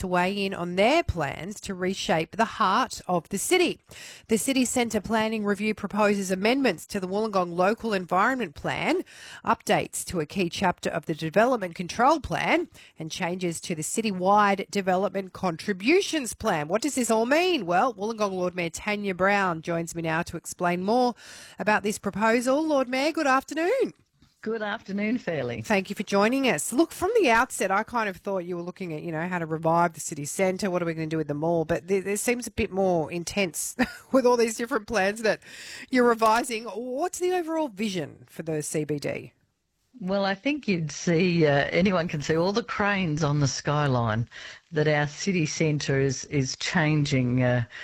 to weigh in on their plans to reshape the heart of the city. The City Centre Planning Review proposes amendments to the Wollongong Local Environment Plan, updates to a key chapter of the Development Control Plan, and changes to the citywide Development Contributions Plan. What does this all mean? Well, Wollongong Lord Mayor Tanya Brown joins me now to explain more about this proposal. Lord Mayor, good afternoon. Good afternoon, Fairly. Thank you for joining us. Look, from the outset, I kind of thought you were looking at, how to revive the city centre, what are we going to do with the mall, but there seems a bit more intense with all these different plans that you're revising. What's the overall vision for the CBD? Well, I think you'd see, anyone can see all the cranes on the skyline, that our city centre is changing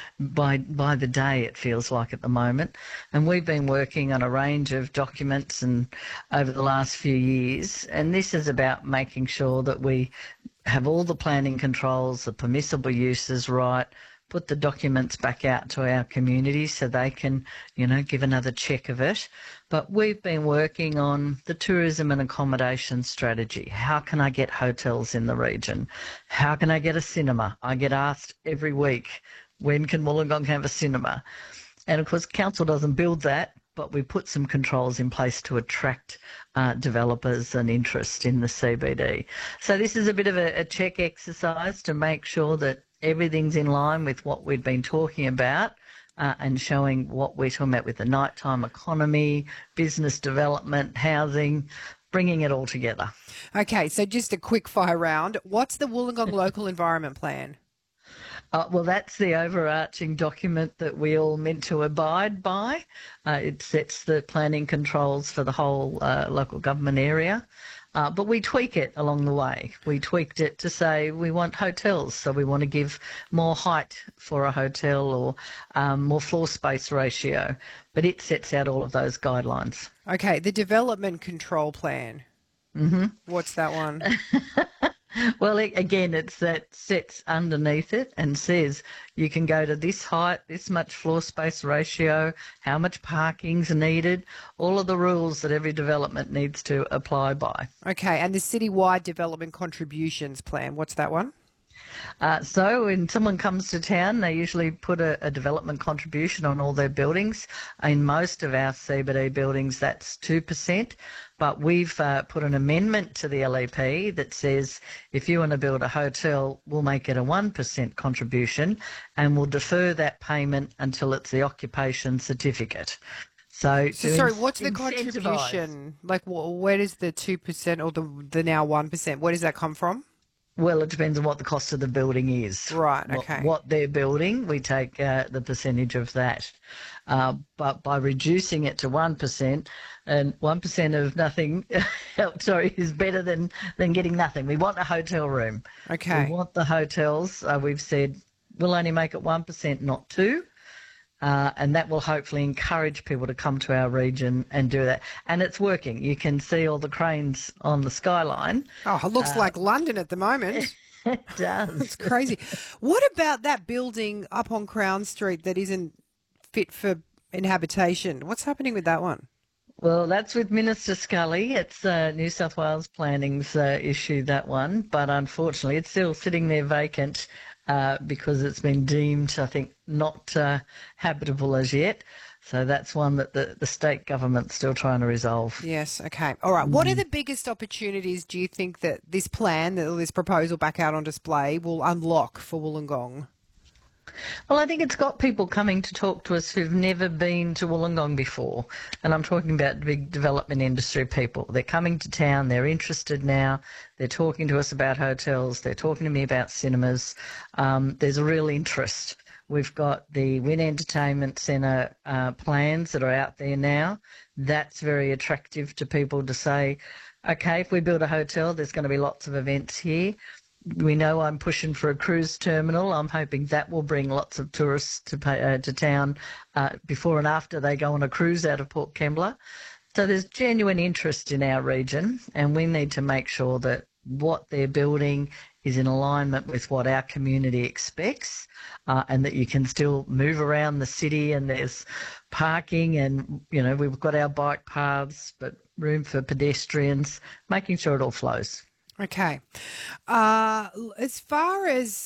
by the day, it feels like at the moment. And we've been working on a range of documents and over the last few years, and this is about making sure that we have all the planning controls, the permissible uses right, put the documents back out to our community so they can, give another check of it. But we've been working on the tourism and accommodation strategy. How can I get hotels in the region? How can I get a cinema? I get asked every week, when can Wollongong have a cinema? And of course, council doesn't build that, but we put some controls in place to attract developers and interest in the CBD. So this is a bit of a check exercise to make sure that everything's in line with what we've been talking about and showing what we're talking about with the nighttime economy, business development, housing, bringing it all together. Okay, so just a quick fire round. What's the Wollongong Local Environment Plan? Well, that's the overarching document that we all meant to abide by. It sets the planning controls for the whole local government area. But we tweak it along the way. We tweaked it to say we want hotels, so we want to give more height for a hotel or more floor space ratio. But it sets out all of those guidelines. Okay, the Development Control Plan. Mm-hmm. What's that one? Well, again, it's that sits underneath it and says you can go to this height, this much floor space ratio, how much parking's needed, all of the rules that every development needs to apply by. Okay, and the Citywide Development Contributions Plan, what's that one? So when someone comes to town, they usually put a development contribution on all their buildings. In most of our CBD buildings, that's 2%. But we've put an amendment to the LEP that says if you want to build a hotel, we'll make it a 1% contribution and we'll defer that payment until it's the occupation certificate. So sorry, what's the contribution? Like, where does the 2% or the now 1%, where does that come from? Well, it depends on what the cost of the building is. Right, okay. What they're building, we take the percentage of that. But by reducing it to 1%, and 1% of nothing, is better than getting nothing. We want a hotel room. Okay. We want the hotels. We've said we'll only make it 1%, not 2%. And that will hopefully encourage people to come to our region and do that. And it's working. You can see all the cranes on the skyline. Oh, it looks like London at the moment. It does. It's crazy. What about that building up on Crown Street that isn't fit for inhabitation? What's happening with that one? Well, that's with Minister Scully. It's New South Wales Planning's issue, that one. But unfortunately, it's still sitting there vacant because it's been deemed, I think, not habitable as yet. So that's one that the state government's still trying to resolve. Yes, okay. All right. What are the biggest opportunities do you think that this plan, this proposal back out on display, will unlock for Wollongong? Well, I think it's got people coming to talk to us who've never been to Wollongong before. And I'm talking about big development industry people. They're coming to town, they're interested now, they're talking to us about hotels, they're talking to me about cinemas. There's a real interest. We've got the Wynn Entertainment Centre plans that are out there now. That's very attractive to people to say, okay, if we build a hotel, there's going to be lots of events here. We know I'm pushing for a cruise terminal. I'm hoping that will bring lots of tourists to town before and after they go on a cruise out of Port Kembla. So there's genuine interest in our region, and we need to make sure that what they're building is in alignment with what our community expects, and that you can still move around the city and there's parking and, we've got our bike paths, but room for pedestrians, making sure it all flows. Okay. As far as